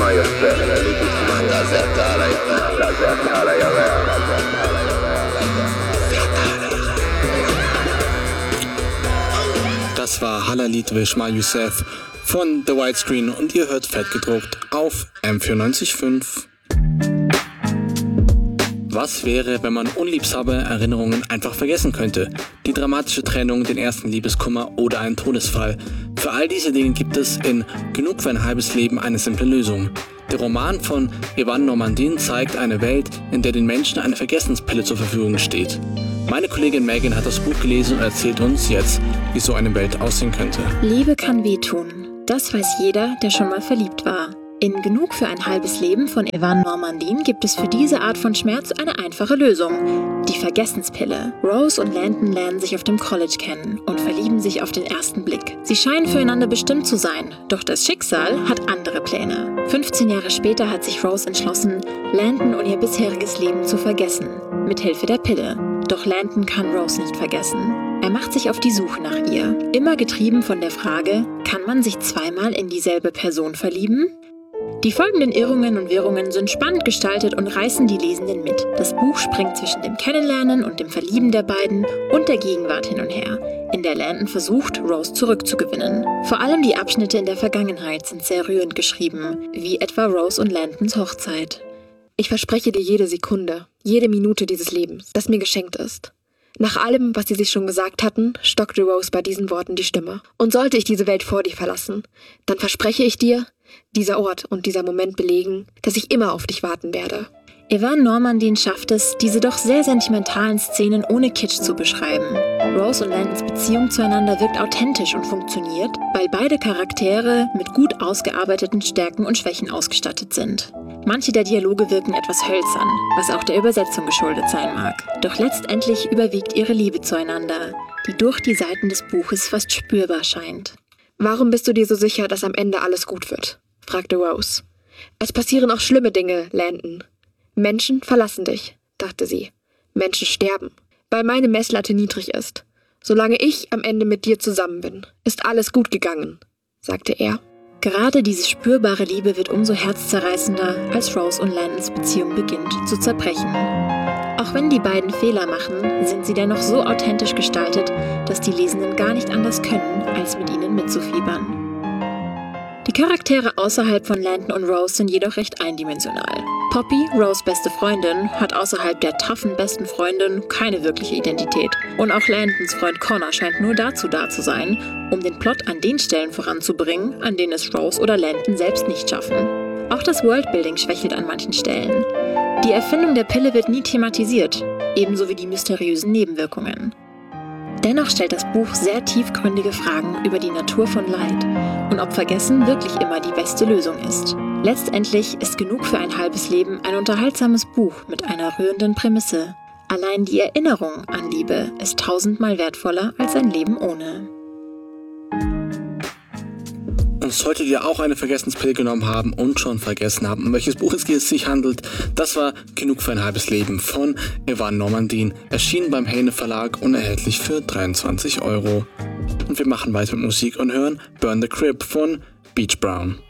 Das war Halalit Vishma Youssef von The Widescreen und ihr hört fett gedruckt auf M94.5. Was wäre, wenn man unliebsame Erinnerungen einfach vergessen könnte? Die dramatische Trennung, den ersten Liebeskummer oder einen Todesfall. Für all diese Dinge gibt es in Genug für ein halbes Leben eine simple Lösung. Der Roman von Evan Normandin zeigt eine Welt, in der den Menschen eine Vergessenspille zur Verfügung steht. Meine Kollegin Megan hat das Buch gelesen und erzählt uns jetzt, wie so eine Welt aussehen könnte. Liebe kann wehtun. Das weiß jeder, der schon mal verliebt war. In Genug für ein halbes Leben von Evan Normandin gibt es für diese Art von Schmerz eine einfache Lösung. Die Vergessenspille. Rose und Landon lernen sich auf dem College kennen und verlieben sich auf den ersten Blick. Sie scheinen füreinander bestimmt zu sein, doch das Schicksal hat andere Pläne. 15 Jahre später hat sich Rose entschlossen, Landon und ihr bisheriges Leben zu vergessen. Mit Hilfe der Pille. Doch Landon kann Rose nicht vergessen. Er macht sich auf die Suche nach ihr. Immer getrieben von der Frage, kann man sich zweimal in dieselbe Person verlieben? Die folgenden Irrungen und Wirrungen sind spannend gestaltet und reißen die Lesenden mit. Das Buch springt zwischen dem Kennenlernen und dem Verlieben der beiden und der Gegenwart hin und her, in der Landon versucht, Rose zurückzugewinnen. Vor allem die Abschnitte in der Vergangenheit sind sehr rührend geschrieben, wie etwa Rose und Landons Hochzeit. Ich verspreche dir jede Sekunde, jede Minute dieses Lebens, das mir geschenkt ist. Nach allem, was sie sich schon gesagt hatten, stockte Rose bei diesen Worten die Stimme. Und sollte ich diese Welt vor dir verlassen, dann verspreche ich dir, dieser Ort und dieser Moment belegen, dass ich immer auf dich warten werde. Evan Normandin schafft es, diese doch sehr sentimentalen Szenen ohne Kitsch zu beschreiben. Rose und Landons Beziehung zueinander wirkt authentisch und funktioniert, weil beide Charaktere mit gut ausgearbeiteten Stärken und Schwächen ausgestattet sind. Manche der Dialoge wirken etwas hölzern, was auch der Übersetzung geschuldet sein mag. Doch letztendlich überwiegt ihre Liebe zueinander, die durch die Seiten des Buches fast spürbar scheint. »Warum bist du dir so sicher, dass am Ende alles gut wird?« fragte Rose. »Es passieren auch schlimme Dinge, Landon. Menschen verlassen dich«, dachte sie. »Menschen sterben, weil meine Messlatte niedrig ist. Solange ich am Ende mit dir zusammen bin, ist alles gut gegangen«, sagte er. Gerade diese spürbare Liebe wird umso herzzerreißender, als Rose und Landons Beziehung beginnt zu zerbrechen. Auch wenn die beiden Fehler machen, sind sie dennoch so authentisch gestaltet, dass die Lesenden gar nicht anders können, als mit ihnen mitzufiebern. Die Charaktere außerhalb von Landon und Rose sind jedoch recht eindimensional. Poppy, Rose' beste Freundin, hat außerhalb der toughen besten Freundin keine wirkliche Identität. Und auch Landons Freund Connor scheint nur dazu da zu sein, um den Plot an den Stellen voranzubringen, an denen es Rose oder Landon selbst nicht schaffen. Auch das Worldbuilding schwächelt an manchen Stellen. Die Erfindung der Pille wird nie thematisiert, ebenso wie die mysteriösen Nebenwirkungen. Dennoch stellt das Buch sehr tiefgründige Fragen über die Natur von Leid und ob Vergessen wirklich immer die beste Lösung ist. Letztendlich ist Genug für ein halbes Leben ein unterhaltsames Buch mit einer rührenden Prämisse. Allein die Erinnerung an Liebe ist 1000-mal wertvoller als ein Leben ohne. Und solltet ihr auch eine Vergessenspille genommen haben und schon vergessen haben, um welches Buch es sich handelt, das war Genug für ein halbes Leben von Evan Normandin, erschienen beim Heyne Verlag und erhältlich für 23 €. Und wir machen weiter mit Musik und hören Burn the Crib von Beach Brown.